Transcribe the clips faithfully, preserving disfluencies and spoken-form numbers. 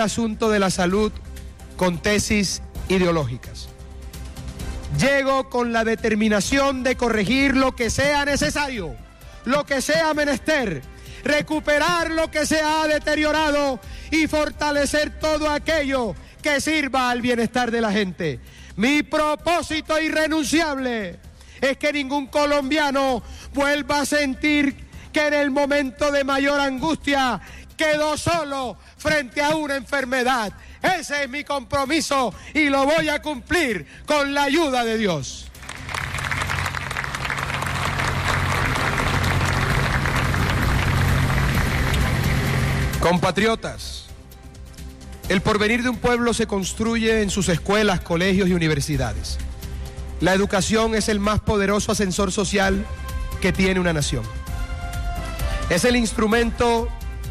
asunto de la salud con tesis ideológicas. Llego con la determinación de corregir lo que sea necesario, lo que sea menester, recuperar lo que se ha deteriorado y fortalecer todo aquello que sirva al bienestar de la gente. Mi propósito irrenunciable es que ningún colombiano vuelva a sentir que en el momento de mayor angustia quedó solo frente a una enfermedad. Ese es mi compromiso y lo voy a cumplir con la ayuda de Dios. Compatriotas, el porvenir de un pueblo se construye en sus escuelas, colegios y universidades. La educación es el más poderoso ascensor social que tiene una nación. Es el instrumento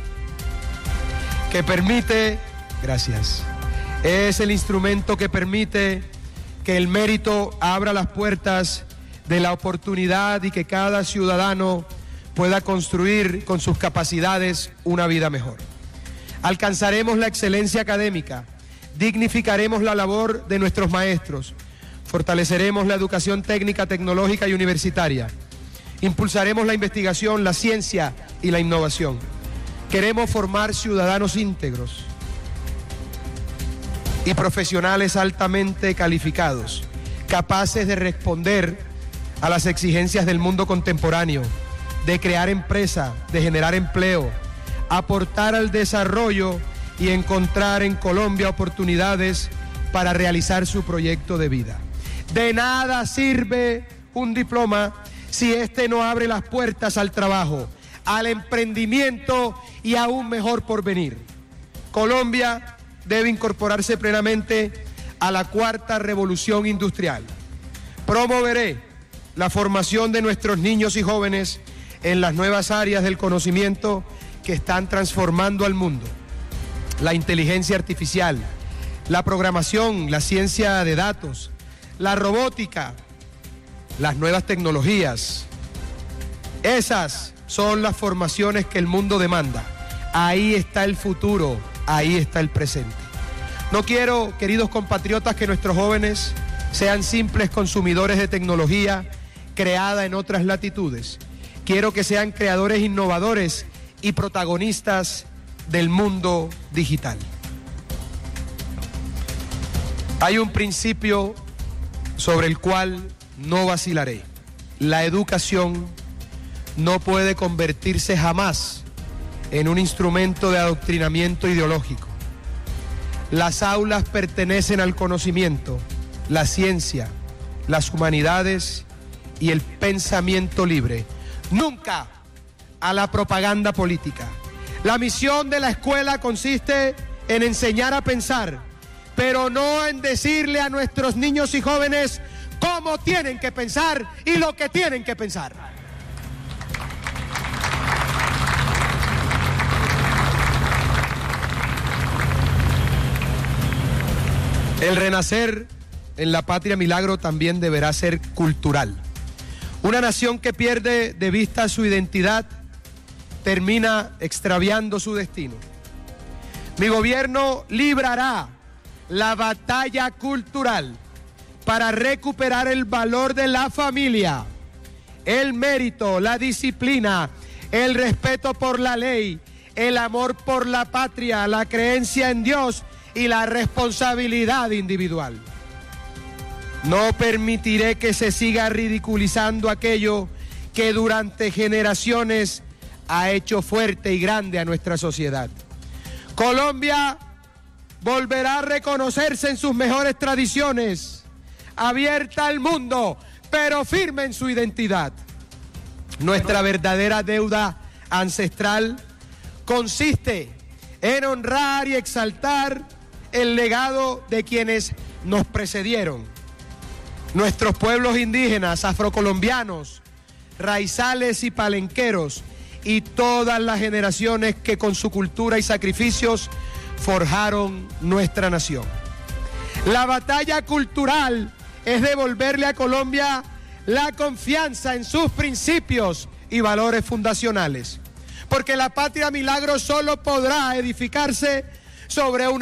que permite, gracias, es el instrumento que permite que el mérito abra las puertas de la oportunidad y que cada ciudadano pueda construir con sus capacidades una vida mejor. Alcanzaremos la excelencia académica, dignificaremos la labor de nuestros maestros, fortaleceremos la educación técnica, tecnológica y universitaria, impulsaremos la investigación, la ciencia y la innovación. Queremos formar ciudadanos íntegros y profesionales altamente calificados, capaces de responder a las exigencias del mundo contemporáneo, de crear empresa, de generar empleo, aportar al desarrollo y encontrar en Colombia oportunidades para realizar su proyecto de vida. De nada sirve un diploma si este no abre las puertas al trabajo, al emprendimiento y a un mejor porvenir. Colombia debe incorporarse plenamente a la cuarta revolución industrial. Promoveré la formación de nuestros niños y jóvenes en las nuevas áreas del conocimiento que están transformando al mundo. La inteligencia artificial, la programación, la ciencia de datos, la robótica, las nuevas tecnologías. Esas son las formaciones que el mundo demanda. Ahí está el futuro, ahí está el presente. No quiero, queridos compatriotas, que nuestros jóvenes sean simples consumidores de tecnología creada en otras latitudes. Quiero que sean creadores innovadores y protagonistas del mundo digital. Hay un principio sobre el cual no vacilaré. La educación no puede convertirse jamás en un instrumento de adoctrinamiento ideológico. Las aulas pertenecen al conocimiento, la ciencia, las humanidades y el pensamiento libre, nunca a la propaganda política. La misión de la escuela consiste en enseñar a pensar, pero no en decirle a nuestros niños y jóvenes cómo tienen que pensar y lo que tienen que pensar. El renacer en la patria milagro también deberá ser cultural. Una nación que pierde de vista su identidad termina extraviando su destino. Mi gobierno librará la batalla cultural para recuperar el valor de la familia, el mérito, la disciplina, el respeto por la ley, el amor por la patria, la creencia en Dios y la responsabilidad individual. No permitiré que se siga ridiculizando aquello que durante generaciones ha hecho fuerte y grande a nuestra sociedad. Colombia volverá a reconocerse en sus mejores tradiciones, abierta al mundo, pero firme en su identidad. Nuestra verdadera deuda ancestral consiste en honrar y exaltar el legado de quienes nos precedieron. Nuestros pueblos indígenas, afrocolombianos, raizales y palenqueros, y todas las generaciones que con su cultura y sacrificios forjaron nuestra nación. La batalla cultural es devolverle a Colombia la confianza en sus principios y valores fundacionales, porque la patria milagro solo podrá edificarse sobre una